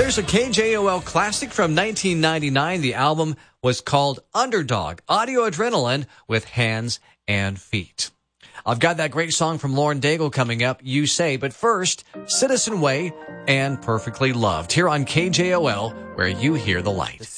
There's a KJOL classic from 1999. The album was called Underdog, Audio Adrenaline with Hands and Feet. I've got that great song from Lauren Daigle coming up, You Say. But first, Citizen Way and Perfectly Loved here on KJOL, where you hear the light.